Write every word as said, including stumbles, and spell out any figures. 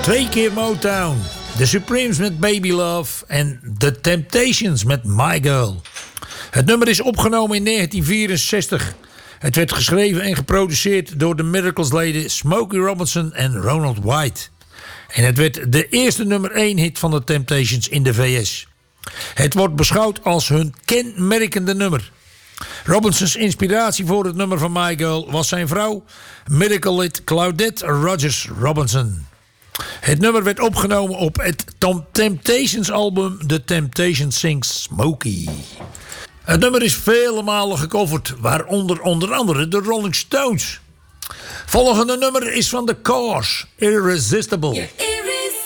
Twee keer Motown. The Supremes met Baby Love. En The Temptations met My Girl. Het nummer is opgenomen in negentien vierenzestig. Het werd geschreven en geproduceerd door de Miracles-leden Smokey Robinson en Ronald White. En het werd de eerste nummer één hit van de Temptations in de V S. Het wordt beschouwd als hun kenmerkende nummer. Robinsons inspiratie voor het nummer van My Girl was zijn vrouw, Miracle-lid Claudette Rogers Robinson. Het nummer werd opgenomen op het Temptations album The Temptations Sings Smokey. Het nummer is vele malen gecoverd, waaronder onder andere de Rolling Stones. Volgende nummer is van The Cars, Irresistible.